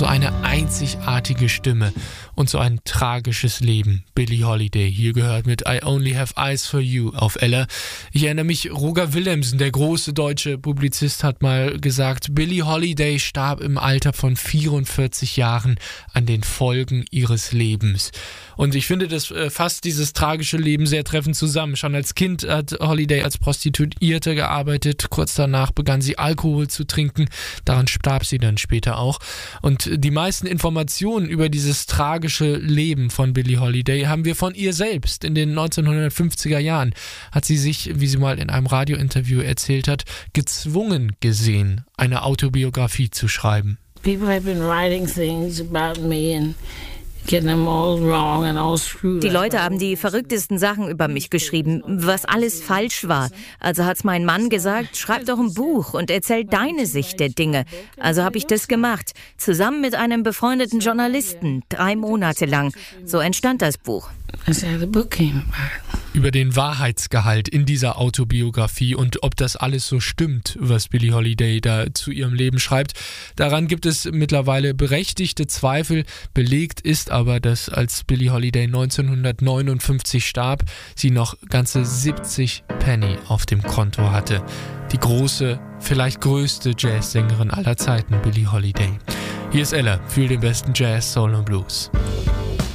So eine einzigartige Stimme und so ein tragisches Leben. Billie Holiday, hier gehört mit I Only Have Eyes for You auf Ella. Ich erinnere mich, Roger Willemsen, der große deutsche Publizist, hat mal gesagt, Billie Holiday starb im Alter von 44 Jahren an den Folgen ihres Lebens. Und ich finde, das fasst dieses tragische Leben sehr treffend zusammen. Schon als Kind hat Holiday als Prostituierte gearbeitet. Kurz danach begann sie Alkohol zu trinken. Daran starb sie dann später auch. Und die meisten Informationen über dieses tragische Leben von Billie Holiday haben wir von ihr selbst. In den 1950er Jahren hat sie sich, wie sie mal in einem Radiointerview erzählt hat, gezwungen gesehen, eine Autobiografie zu schreiben. People have been writing things about me and die Leute haben die verrücktesten Sachen über mich geschrieben, was alles falsch war. Also hat's mein Mann gesagt, schreib doch ein Buch und erzähl deine Sicht der Dinge. Also habe ich das gemacht, zusammen mit einem befreundeten Journalisten, 3 Monate lang. So entstand das Buch. Über den Wahrheitsgehalt in dieser Autobiografie und ob das alles so stimmt, was Billie Holiday da zu ihrem Leben schreibt, daran gibt es mittlerweile berechtigte Zweifel. Belegt ist aber, dass als Billie Holiday 1959 starb, sie noch ganze 70 Penny auf dem Konto hatte. Die große, vielleicht größte Jazzsängerin aller Zeiten, Billie Holiday. Hier ist Ella für den besten Jazz, Soul und Blues.